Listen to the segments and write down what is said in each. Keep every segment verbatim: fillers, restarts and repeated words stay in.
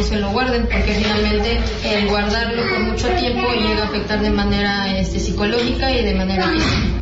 se lo guarden, porque finalmente el guardarlo por mucho tiempo llega a afectar de manera este, psicológica y de manera física.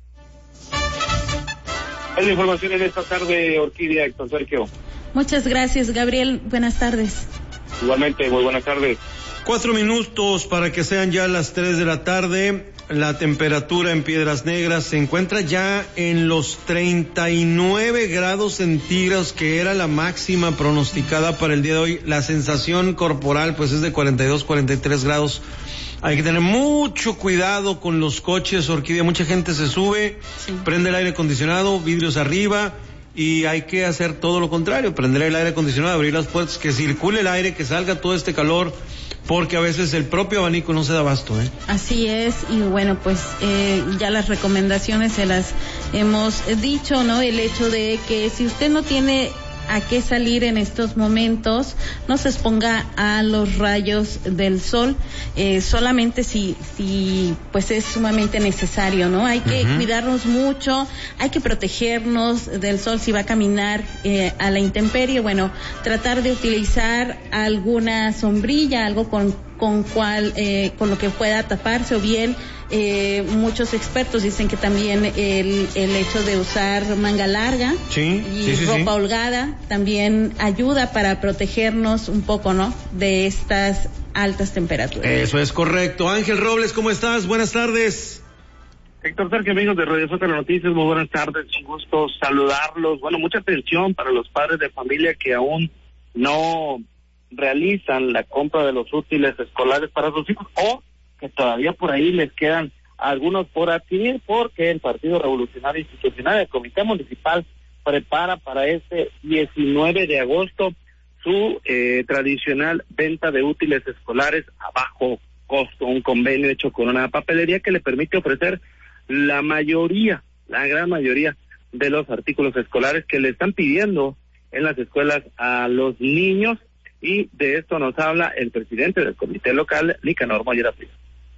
Es la información en esta tarde, Orquídea, Héctor Sergio. Muchas gracias, Gabriel. Buenas tardes. Igualmente, muy buenas tardes. Cuatro minutos para que sean ya las tres de la tarde. La temperatura en Piedras Negras se encuentra ya en los treinta y nueve grados centígrados, que era la máxima pronosticada para el día de hoy. La sensación corporal pues es de cuarenta y dos, cuarenta y tres grados. Hay que tener mucho cuidado con los coches, Orquídea. Mucha gente se sube, sí. prende el aire acondicionado, vidrios arriba, y hay que hacer todo lo contrario, prender el aire acondicionado, abrir las puertas, que circule el aire, que salga todo este calor, porque a veces el propio abanico no se da abasto, ¿eh? Así es, y bueno, pues eh, ya las recomendaciones se las hemos dicho, ¿no? El hecho de que si usted no tiene a qué salir en estos momentos, no se exponga a los rayos del sol, eh, solamente si, si pues es sumamente necesario, ¿no? Hay que uh-huh. cuidarnos mucho, hay que protegernos del sol si va a caminar eh, a la intemperie, bueno, tratar de utilizar alguna sombrilla, algo con con cual eh, con lo que pueda taparse, o bien eh, muchos expertos dicen que también el el hecho de usar manga larga sí, y sí, sí, ropa sí. holgada también ayuda para protegernos un poco, ¿no?, de estas altas temperaturas. Eso es correcto. Ángel Robles, ¿cómo estás? Buenas tardes. Héctor Sergio, amigos de Radio Zócalo Noticias, muy buenas tardes, un gusto saludarlos. Bueno, mucha atención para los padres de familia que aún no realizan la compra de los útiles escolares para sus hijos, o que todavía por ahí les quedan algunos por adquirir, porque el Partido Revolucionario Institucional, el Comité Municipal, prepara para este diecinueve de agosto su eh, tradicional venta de útiles escolares a bajo costo, un convenio hecho con una papelería que le permite ofrecer la mayoría, la gran mayoría de los artículos escolares que le están pidiendo en las escuelas a los niños. Y de esto nos habla el presidente del comité local, Nicanor Mollera Prieto.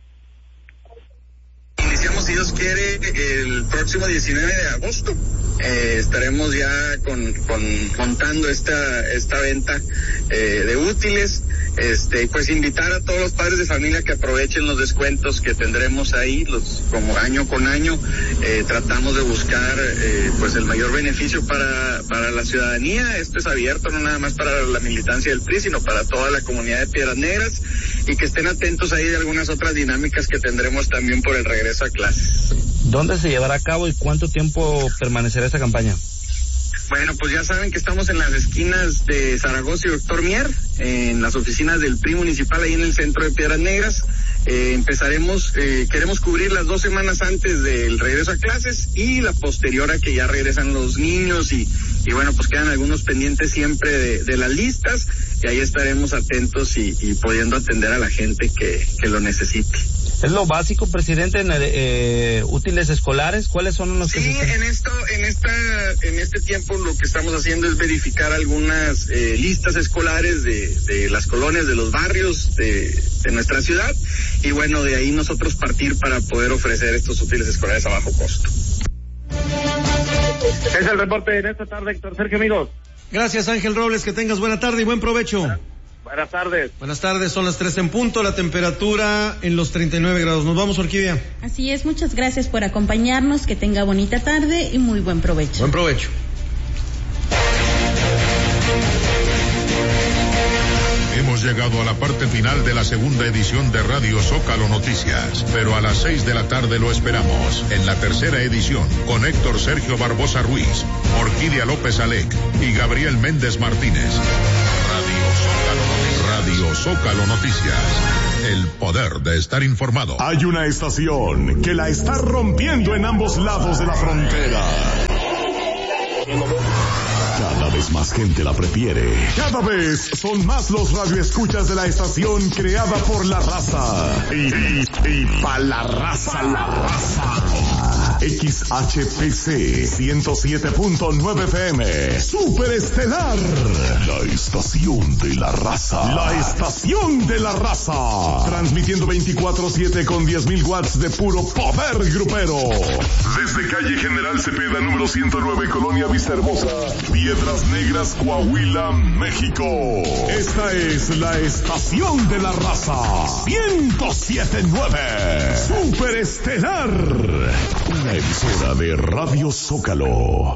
Iniciamos, si Dios quiere, el próximo diecinueve de agosto. Eh, estaremos ya con, con montando esta esta venta eh, de útiles. Este, pues invitar a todos los padres de familia que aprovechen los descuentos que tendremos ahí, los como año con año. Eh, tratamos de buscar eh, pues el mayor beneficio para para la ciudadanía. Esto es abierto no nada más para la militancia del P R I, sino para toda la comunidad de Piedras Negras, y que estén atentos ahí de algunas otras dinámicas que tendremos también por el regreso a clases. ¿Dónde se llevará a cabo y cuánto tiempo permanecerá esta campaña? Bueno, pues ya saben que estamos en las esquinas de Zaragoza y Doctor Mier, en las oficinas del P R I municipal, ahí en el centro de Piedras Negras. Eh, empezaremos, eh, queremos cubrir las dos semanas antes del regreso a clases y la posterior a que ya regresan los niños, y, y bueno, pues quedan algunos pendientes siempre de, de las listas, y ahí estaremos atentos y, y pudiendo atender a la gente que, que lo necesite. ¿Es lo básico, presidente, en eh, útiles escolares? ¿Cuáles son los sí, que se están... en esto, en esta, en este tiempo lo que estamos haciendo es verificar algunas eh, listas escolares de, de las colonias, de los barrios de, de nuestra ciudad, y bueno, de ahí nosotros partir para poder ofrecer estos útiles escolares a bajo costo. Es el reporte de esta tarde, Héctor Sergio, amigos. Gracias, Ángel Robles, que tengas buena tarde y buen provecho. Buenas, buenas tardes. Buenas tardes, son las tres en punto, la temperatura en los treinta y nueve grados. Nos vamos, Orquídea. Así es, muchas gracias por acompañarnos, que tenga bonita tarde y muy buen provecho. Buen provecho. Hemos llegado a la parte final de la segunda edición de Radio Zócalo Noticias, pero a las seis de la tarde lo esperamos en la tercera edición con Héctor Sergio Barbosa Ruiz, Orquídea López Alec y Gabriel Méndez Martínez. Radio Zócalo, Radio Zócalo Noticias, el poder de estar informado. Hay una estación que la está rompiendo en ambos lados de la frontera. Cada vez más gente la prefiere. Cada vez son más los radioescuchas de la estación creada por la raza. Y, y, y pa' la raza, la raza. X H P C ciento siete punto nueve F M. Super Estelar. La estación de la raza. La estación de la raza. Transmitiendo veinticuatro siete con diez mil watts de puro poder grupero. Desde calle General Cepeda, número ciento nueve, Colonia Vista Hermosa, Piedras Negras, Coahuila, México. Esta es la estación de la raza. ciento siete punto nueve. Super Estelar. Una emisora de Radio Zócalo.